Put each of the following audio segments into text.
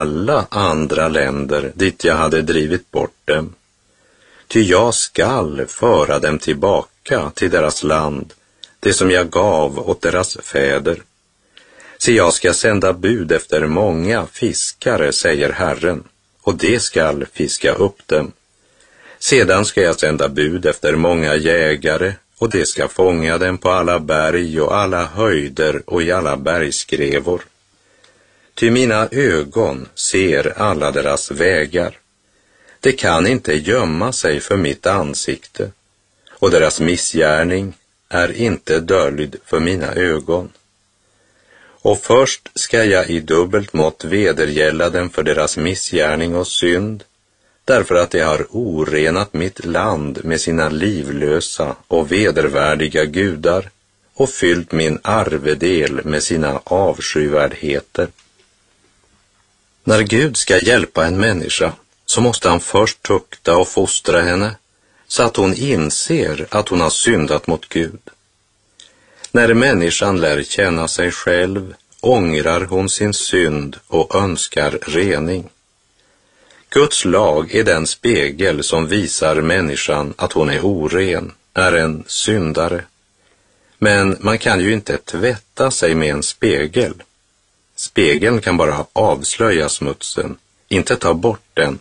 alla andra länder dit jag hade drivit bort dem. Ty jag skall föra dem tillbaka till deras land, det som jag gav åt deras fäder. Så jag ska sända bud efter många fiskare, säger Herren, och det skall fiska upp dem. Sedan ska jag sända bud efter många jägare, och det ska fånga dem på alla berg och alla höjder och i alla bergskrevor. Ty mina ögon ser alla deras vägar. Det kan inte gömma sig för mitt ansikte, och deras missgärning är inte döljd för mina ögon. Och först ska jag i dubbelt mått vedergälla dem för deras missgärning och synd, därför att de har orenat mitt land med sina livlösa och vedervärdiga gudar och fyllt min arvedel med sina avskyvärdheter. När Gud ska hjälpa en människa så måste han först tukta och fostra henne så att hon inser att hon har syndat mot Gud. När människan lär känna sig själv ångrar hon sin synd och önskar rening. Guds lag är den spegel som visar människan att hon är oren, är en syndare. Men man kan ju inte tvätta sig med en spegel. Spegeln kan bara avslöja smutsen, inte ta bort den.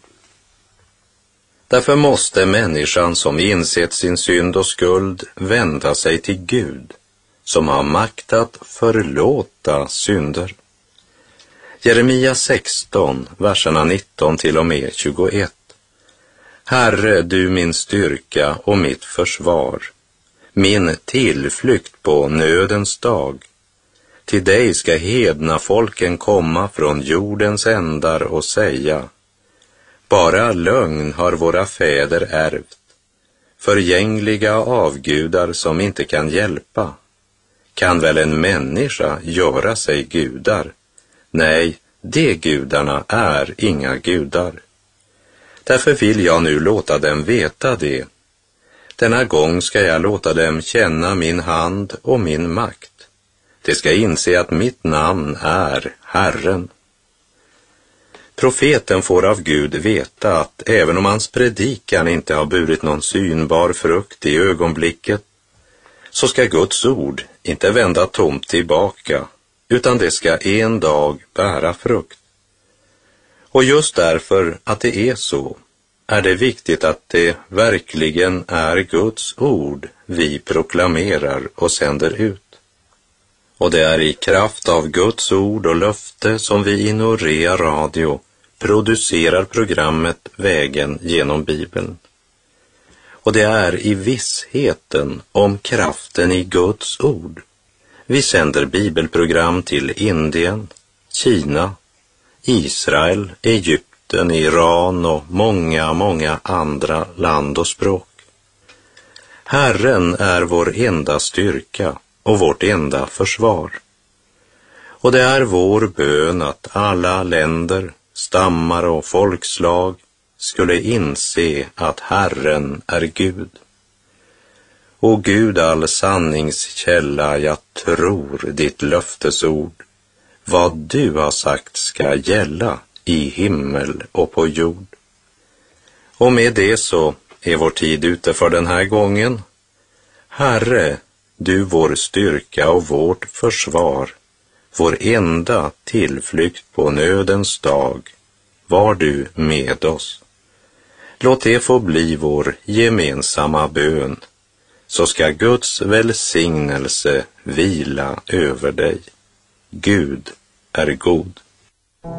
Därför måste människan som insett sin synd och skuld vända sig till Gud, som har makt att förlåta synder. Jeremia 16, verserna 19 till och med 21. Herre, du min styrka och mitt försvar, min tillflykt på nödens dag. Till dig ska hedna folken komma från jordens ändar och säga: bara lögn har våra fäder ärvt, förgängliga avgudar som inte kan hjälpa. Kan väl en människa göra sig gudar? Nej, de gudarna är inga gudar. Därför vill jag nu låta dem veta det. Denna gång ska jag låta dem känna min hand och min makt. De ska inse att mitt namn är Herren. Profeten får av Gud veta att även om hans predikan inte har burit någon synbar frukt i ögonblicket, så ska Guds ord inte vända tomt tillbaka, utan det ska en dag bära frukt. Och just därför att det är så, är det viktigt att det verkligen är Guds ord vi proklamerar och sänder ut. Och det är i kraft av Guds ord och löfte som vi i Norea Radio producerar programmet Vägen genom Bibeln. Och det är i vissheten om kraften i Guds ord vi sänder bibelprogram till Indien, Kina, Israel, Egypten, Iran och många andra land och språk. Herren är vår enda styrka och vårt enda försvar. Och det är vår bön att alla länder, stammar och folkslag skulle inse att Herren är Gud. O Gud, all sanningskälla, jag tror ditt löftesord. Vad du har sagt ska gälla i himmel och på jord. Och med det så är vår tid ute för den här gången. Herre, du vår styrka och vårt försvar, vår enda tillflykt på nödens dag, var du med oss. Låt det få bli vår gemensamma bön, så ska Guds välsignelse vila över dig. Gud är god.